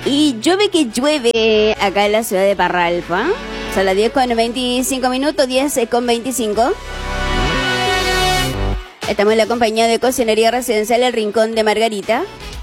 Y llueve que llueve acá en la ciudad de Parralpa. Son las 10:25, 10:25. Estamos en la compañía de Cocinería Residencial El Rincón de Margarita,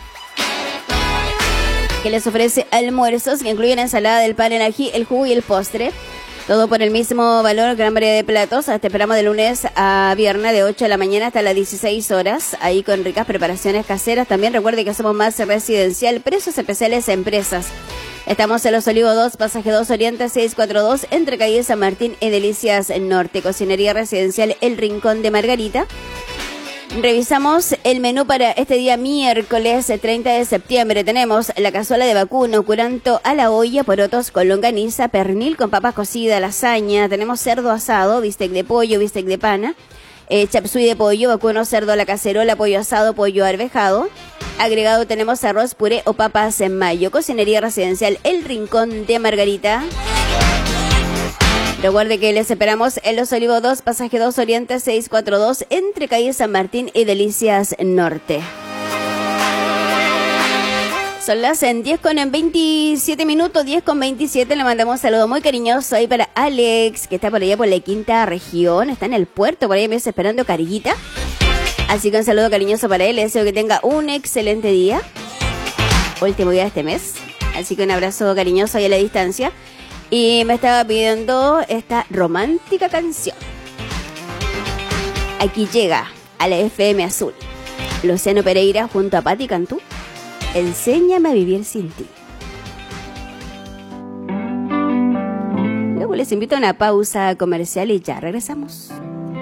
que les ofrece almuerzos que incluyen ensalada del pan, el ají, el jugo y el postre. Todo por el mismo valor, gran variedad de platos. Te esperamos de lunes a viernes de 8 de la mañana hasta las 16 horas. Ahí con ricas preparaciones caseras. También recuerde que somos más residencial, precios especiales a empresas. Estamos en Los Olivos 2, pasaje 2 Oriente 642, entre calle San Martín y Delicias Norte. Cocinería Residencial El Rincón de Margarita. Revisamos el menú para este día miércoles 30 de septiembre. Tenemos la cazuela de vacuno, curanto a la olla, porotos con longaniza, pernil con papas cocidas, lasaña. Tenemos cerdo asado, bistec de pollo, bistec de pana, chapsui de pollo, vacuno, cerdo a la cacerola, pollo asado, pollo arvejado. Agregado tenemos arroz, puré o papas en mayo. Cocinería Residencial El Rincón de Margarita. Recuerde que les esperamos en Los Olivos 2, pasaje 2 Oriente 642, entre calle San Martín y Delicias Norte. Son las 10:27, 10:27. Le mandamos un saludo muy cariñoso ahí para Alex, que está por allá por la quinta región. Está en el puerto, por ahí me está esperando carguita. Así que un saludo cariñoso para él. Le deseo que tenga un excelente día. Último día de este mes. Así que un abrazo cariñoso ahí a la distancia. Y me estaba pidiendo esta romántica canción. Aquí llega a la FM Azul Luciano Pereira junto a Patti Cantú. Enséñame a vivir sin ti. Luego les invito a una pausa comercial y ya regresamos.